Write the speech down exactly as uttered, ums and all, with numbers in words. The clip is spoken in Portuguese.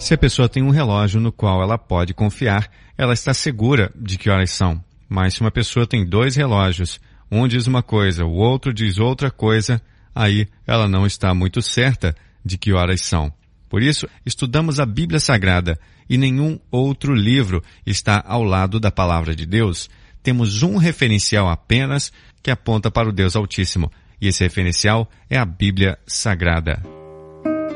Se a pessoa tem um relógio no qual ela pode confiar, ela está segura de que horas são. Mas se uma pessoa tem dois relógios, um diz uma coisa, o outro diz outra coisa, aí ela não está muito certa de que horas são. Por isso, estudamos a Bíblia Sagrada e nenhum outro livro está ao lado da Palavra de Deus. Temos um referencial apenas que aponta para o Deus Altíssimo, e esse referencial é a Bíblia Sagrada.